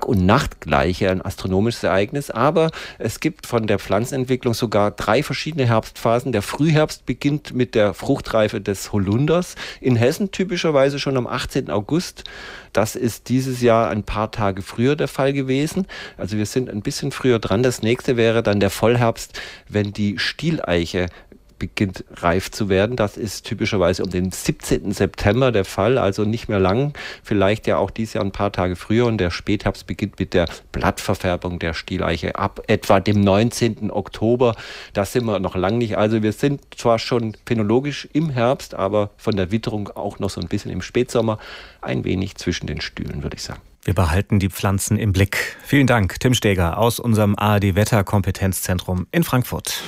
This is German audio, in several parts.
und Nacht gleiche, ein astronomisches Ereignis. Aber es gibt von der Pflanzenentwicklung sogar 3 verschiedene Herbstphasen. Der Frühherbst beginnt mit der Fruchtreife des Holunders. In Hessen typischerweise schon am 18. August. Das ist dieses Jahr ein paar Tage früher der Fall gewesen. Also wir sind ein bisschen früher dran. Das nächste wäre dann der Vollherbst, wenn die Stieleiche beginnt reif zu werden. Das ist typischerweise um den 17. September der Fall, also nicht mehr lang. Vielleicht ja auch dieses Jahr ein paar Tage früher. Und der Spätherbst beginnt mit der Blattverfärbung der Stieleiche ab etwa dem 19. Oktober. Da sind wir noch lang nicht. Also wir sind zwar schon phänologisch im Herbst, aber von der Witterung auch noch so ein bisschen im Spätsommer. Ein wenig zwischen den Stühlen, würde ich sagen. Wir behalten die Pflanzen im Blick. Vielen Dank, Tim Steger aus unserem ARD-Wetterkompetenzzentrum in Frankfurt.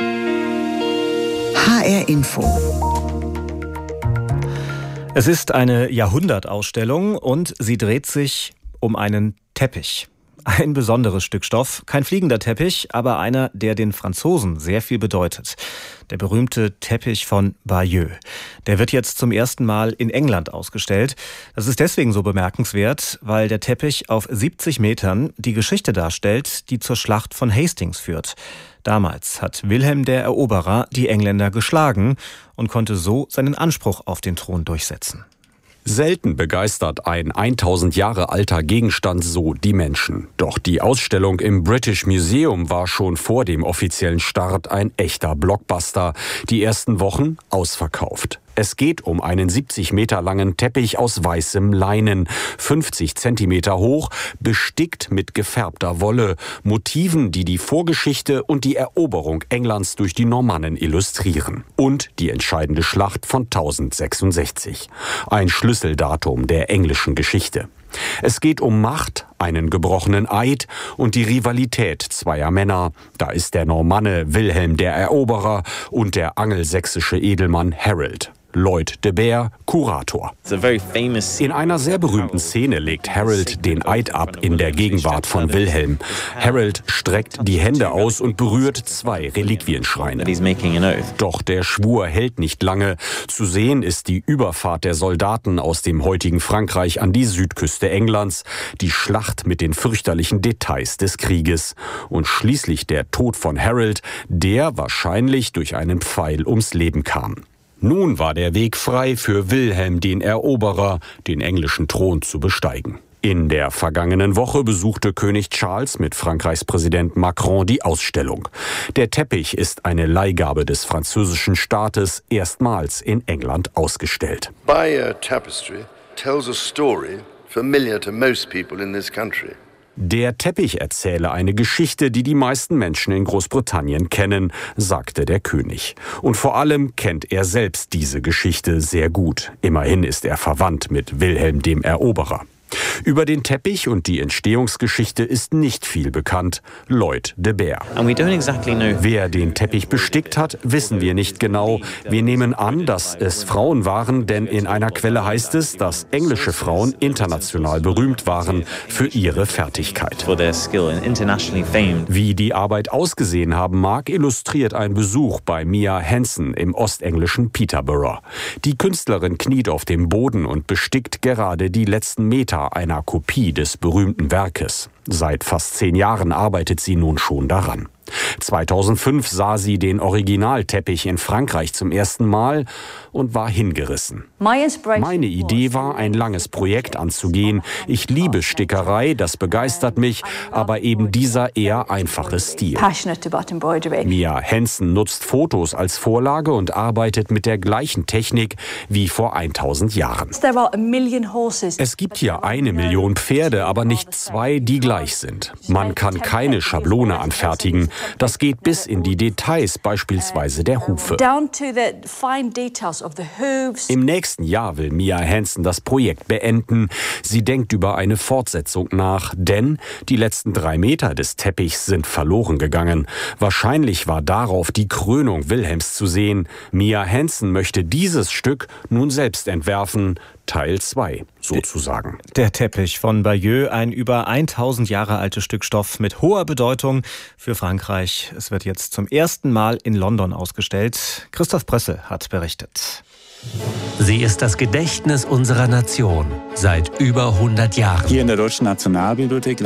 HR Info. Es ist eine Jahrhundertausstellung und sie dreht sich um einen Teppich. Ein besonderes Stück Stoff, kein fliegender Teppich, aber einer, der den Franzosen sehr viel bedeutet. Der berühmte Teppich von Bayeux. Der wird jetzt zum ersten Mal in England ausgestellt. Das ist deswegen so bemerkenswert, weil der Teppich auf 70 Metern die Geschichte darstellt, die zur Schlacht von Hastings führt. Damals hat Wilhelm der Eroberer die Engländer geschlagen und konnte so seinen Anspruch auf den Thron durchsetzen. Selten begeistert ein 1000 Jahre alter Gegenstand so die Menschen. Doch die Ausstellung im British Museum war schon vor dem offiziellen Start ein echter Blockbuster. Die ersten Wochen ausverkauft. Es geht um einen 70 Meter langen Teppich aus weißem Leinen, 50 Zentimeter hoch, bestickt mit gefärbter Wolle, Motiven, die die Vorgeschichte und die Eroberung Englands durch die Normannen illustrieren. Und die entscheidende Schlacht von 1066. Ein Schlüsseldatum der englischen Geschichte. Es geht um Macht, einen gebrochenen Eid und die Rivalität zweier Männer. Da ist der Normanne Wilhelm der Eroberer und der angelsächsische Edelmann Harold. Lloyd de Beer, Kurator. In einer sehr berühmten Szene legt Harold den Eid ab in der Gegenwart von Wilhelm. Harold streckt die Hände aus und berührt 2 Reliquienschreine. Doch der Schwur hält nicht lange. Zu sehen ist die Überfahrt der Soldaten aus dem heutigen Frankreich an die Südküste Englands, die Schlacht mit den fürchterlichen Details des Krieges und schließlich der Tod von Harold, der wahrscheinlich durch einen Pfeil ums Leben kam. Nun war der Weg frei für Wilhelm den Eroberer, den englischen Thron zu besteigen. In der vergangenen Woche besuchte König Charles mit Frankreichs Präsident Macron die Ausstellung. Der Teppich ist eine Leihgabe des französischen Staates, erstmals in England ausgestellt. Bayeux Tapestry tells a story familiar to most people in this country. Der Teppich erzähle eine Geschichte, die die meisten Menschen in Großbritannien kennen, sagte der König. Und vor allem kennt er selbst diese Geschichte sehr gut. Immerhin ist er verwandt mit Wilhelm dem Eroberer. Über den Teppich und die Entstehungsgeschichte ist nicht viel bekannt. Lloyd de Beer. Wer den Teppich bestickt hat, wissen wir nicht genau. Wir nehmen an, dass es Frauen waren, denn in einer Quelle heißt es, dass englische Frauen international berühmt waren für ihre Fertigkeit. Wie die Arbeit ausgesehen haben mag, illustriert ein Besuch bei Mia Hansen im ostenglischen Peterborough. Die Künstlerin kniet auf dem Boden und bestickt gerade die letzten Meter einer Kopie des berühmten Werkes. Seit fast 10 Jahren arbeitet sie nun schon daran. 2005 sah sie den Originalteppich in Frankreich zum ersten Mal und war hingerissen. Meine Idee war, ein langes Projekt anzugehen. Ich liebe Stickerei, das begeistert mich, aber eben dieser eher einfache Stil. Mia Hansen nutzt Fotos als Vorlage und arbeitet mit der gleichen Technik wie vor 1000 Jahren. Es gibt hier 1 Million Pferde, aber nicht 2, die gleich sind. Man kann keine Schablone anfertigen. Das geht bis in die Details, beispielsweise der Hufe. Im nächsten Jahr will Mia Hansen das Projekt beenden. Sie denkt über eine Fortsetzung nach, denn die letzten 3 Meter des Teppichs sind verloren gegangen. Wahrscheinlich war darauf die Krönung Wilhelms zu sehen. Mia Hansen möchte dieses Stück nun selbst entwerfen. Teil 2, sozusagen. Der Teppich von Bayeux, ein über 1000 Jahre altes Stück Stoff mit hoher Bedeutung für Frankreich. Es wird jetzt zum ersten Mal in London ausgestellt. Christoph Brössel hat berichtet. Sie ist das Gedächtnis unserer Nation seit über 100 Jahren. Hier in der Deutschen Nationalbibliothek